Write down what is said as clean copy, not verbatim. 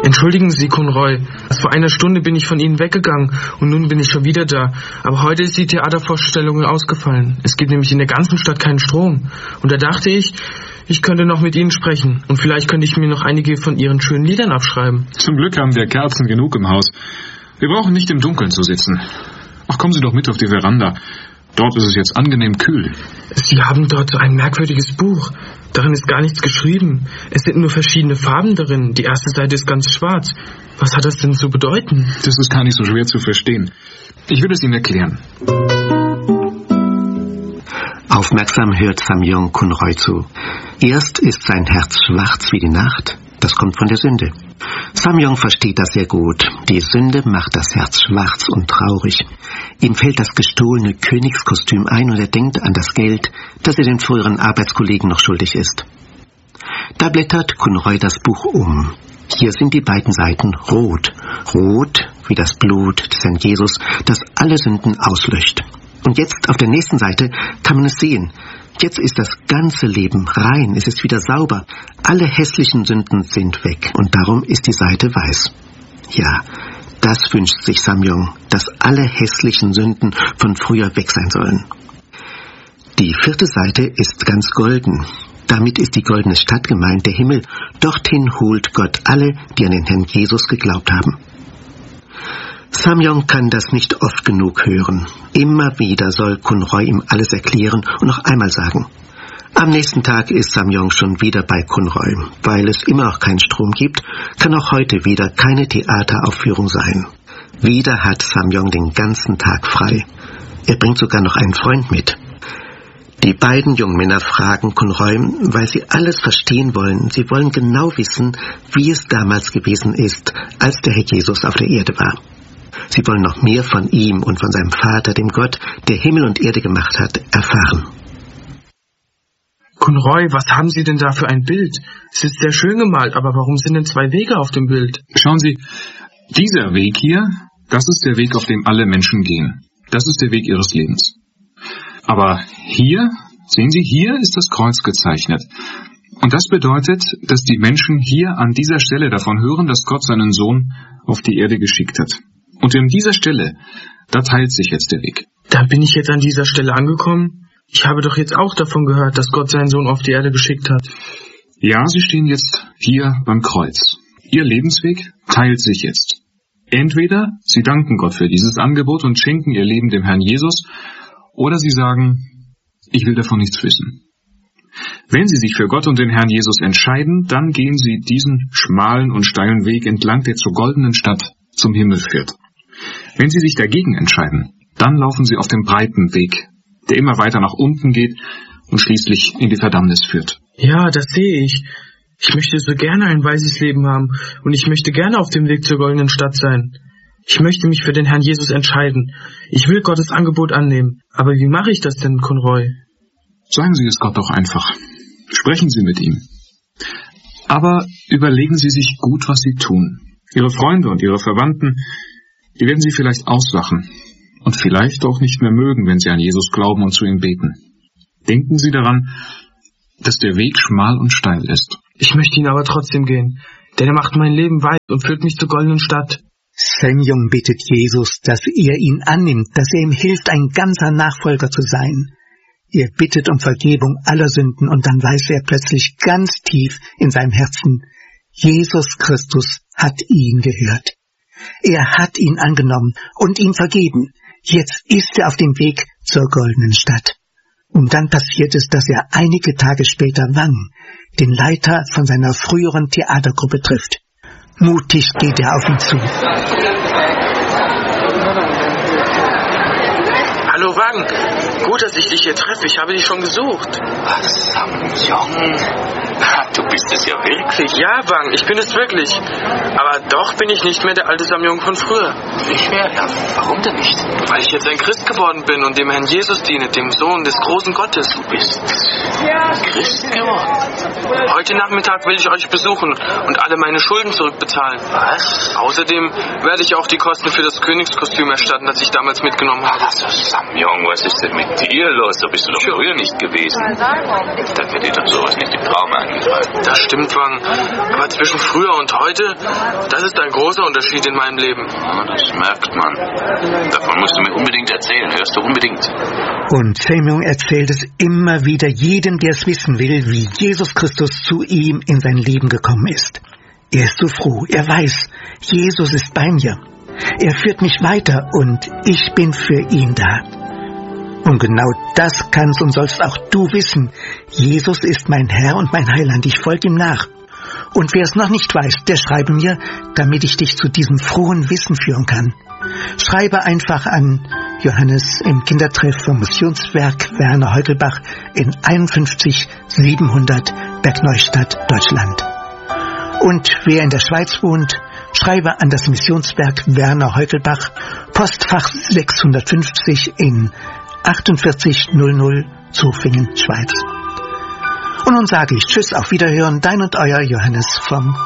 Entschuldigen Sie, Conroy. Erst vor einer Stunde bin ich von Ihnen weggegangen und nun bin ich schon wieder da. Aber heute ist die Theatervorstellung ausgefallen. Es gibt nämlich in der ganzen Stadt keinen Strom. Und da dachte ich könnte noch mit Ihnen sprechen. Und vielleicht könnte ich mir noch einige von Ihren schönen Liedern abschreiben. Zum Glück haben wir Kerzen genug im Haus. Wir brauchen nicht im Dunkeln zu sitzen. Ach, kommen Sie doch mit auf die Veranda. Dort ist es jetzt angenehm kühl. Sie haben dort ein merkwürdiges Buch. Darin ist gar nichts geschrieben. Es sind nur verschiedene Farben darin. Die erste Seite ist ganz schwarz. Was hat das denn zu bedeuten? Das ist gar nicht so schwer zu verstehen. Ich will es Ihnen erklären. Aufmerksam hört Samyong Conroy zu. Erst ist sein Herz schwarz wie die Nacht. Das kommt von der Sünde. Samyong versteht das sehr gut. Die Sünde macht das Herz schwarz und traurig. Ihm fällt das gestohlene Königskostüm ein und er denkt an das Geld, das er den früheren Arbeitskollegen noch schuldig ist. Da blättert Conroy das Buch um. Hier sind die beiden Seiten rot. Rot wie das Blut des Herrn Jesus, das alle Sünden auslöscht. Und jetzt auf der nächsten Seite kann man es sehen. Jetzt ist das ganze Leben rein, es ist wieder sauber. Alle hässlichen Sünden sind weg und darum ist die Seite weiß. Ja, das wünscht sich Samyong, dass alle hässlichen Sünden von früher weg sein sollen. Die 4. Seite ist ganz golden. Damit ist die goldene Stadt gemeint, der Himmel. Dorthin holt Gott alle, die an den Herrn Jesus geglaubt haben. Samyong kann das nicht oft genug hören. Immer wieder soll Conroy ihm alles erklären und noch einmal sagen. Am nächsten Tag ist Samyong schon wieder bei Conroy. Weil es immer noch keinen Strom gibt, kann auch heute wieder keine Theateraufführung sein. Wieder hat Samyong den ganzen Tag frei. Er bringt sogar noch einen Freund mit. Die beiden jungen Männer fragen Conroy, weil sie alles verstehen wollen. Sie wollen genau wissen, wie es damals gewesen ist, als der Herr Jesus auf der Erde war. Sie wollen noch mehr von ihm und von seinem Vater, dem Gott, der Himmel und Erde gemacht hat, erfahren. Conroy, was haben Sie denn da für ein Bild? Es ist sehr schön gemalt, aber warum sind denn 2 Wege auf dem Bild? Schauen Sie, dieser Weg hier, das ist der Weg, auf dem alle Menschen gehen. Das ist der Weg ihres Lebens. Aber hier, sehen Sie, hier ist das Kreuz gezeichnet. Und das bedeutet, dass die Menschen hier an dieser Stelle davon hören, dass Gott seinen Sohn auf die Erde geschickt hat. Und an dieser Stelle, da teilt sich jetzt der Weg. Da bin ich jetzt an dieser Stelle angekommen. Ich habe doch jetzt auch davon gehört, dass Gott seinen Sohn auf die Erde geschickt hat. Ja, Sie stehen jetzt hier beim Kreuz. Ihr Lebensweg teilt sich jetzt. Entweder Sie danken Gott für dieses Angebot und schenken Ihr Leben dem Herrn Jesus, oder Sie sagen, ich will davon nichts wissen. Wenn Sie sich für Gott und den Herrn Jesus entscheiden, dann gehen Sie diesen schmalen und steilen Weg entlang, der zur goldenen Stadt zum Himmel führt. Wenn Sie sich dagegen entscheiden, dann laufen Sie auf dem breiten Weg, der immer weiter nach unten geht und schließlich in die Verdammnis führt. Ja, das sehe ich. Ich möchte so gerne ein weißes Leben haben und ich möchte gerne auf dem Weg zur goldenen Stadt sein. Ich möchte mich für den Herrn Jesus entscheiden. Ich will Gottes Angebot annehmen. Aber wie mache ich das denn, Conroy? Sagen Sie es Gott doch einfach. Sprechen Sie mit ihm. Aber überlegen Sie sich gut, was Sie tun. Ihre Freunde und Ihre Verwandten, die werden Sie vielleicht auslachen und vielleicht auch nicht mehr mögen, wenn Sie an Jesus glauben und zu ihm beten. Denken Sie daran, dass der Weg schmal und steil ist. Ich möchte ihn aber trotzdem gehen, denn er macht mein Leben weit und führt mich zur goldenen Stadt. Samyong bittet Jesus, dass er ihn annimmt, dass er ihm hilft, ein ganzer Nachfolger zu sein. Er bittet um Vergebung aller Sünden und dann weiß er plötzlich ganz tief in seinem Herzen, Jesus Christus hat ihn gehört. Er hat ihn angenommen und ihm vergeben. Jetzt ist er auf dem Weg zur goldenen Stadt. Und dann passiert es, dass er einige Tage später Wang, den Leiter von seiner früheren Theatergruppe, trifft. Mutig geht er auf ihn zu. Hallo Wang, gut, dass ich dich hier treffe. Ich habe dich schon gesucht. Samyong, du bist es ja wirklich. Ja, Wang, ich bin es wirklich. Aber doch bin ich nicht mehr der alte Samyong von früher. Nicht mehr? Ja, warum denn nicht? Weil ich jetzt ein Christ geworden bin und dem Herrn Jesus diene, dem Sohn des großen Gottes. Du bist Christ geworden. Heute Nachmittag will ich euch besuchen und alle meine Schulden zurückbezahlen. Was? Außerdem werde ich auch die Kosten für das Königskostüm erstatten, das ich damals mitgenommen habe. Also Samyong, was ist denn mit dir los? So bist du doch früher nicht gewesen. Dann wird dir doch sowas nicht im Traum an. vorantreiben. Das stimmt, Wang. Aber zwischen früher und heute, das ist ein großer Unterschied in meinem Leben. Ja, das merkt man. Davon musst du mir unbedingt erzählen. Hörst du unbedingt. Und Semyon erzählt es immer wieder jedem, der es wissen will, wie Jesus Christus zu ihm in sein Leben gekommen ist. Er ist so froh. Er weiß, Jesus ist bei mir. Er führt mich weiter und ich bin für ihn da. Und genau das kannst und sollst auch du wissen. Jesus ist mein Herr und mein Heiland. Ich folge ihm nach. Und wer es noch nicht weiß, der schreibe mir, damit ich dich zu diesem frohen Wissen führen kann. Schreibe einfach an Johannes im Kindertreff vom Missionswerk Werner Heutelbach in 51 700 Bergneustadt, Deutschland. Und wer in der Schweiz wohnt, schreibe an das Missionswerk Werner Heutelbach, Postfach 650 in 4800 Zofingen, Schweiz. Und nun sage ich Tschüss, auf Wiederhören, dein und euer Johannes vom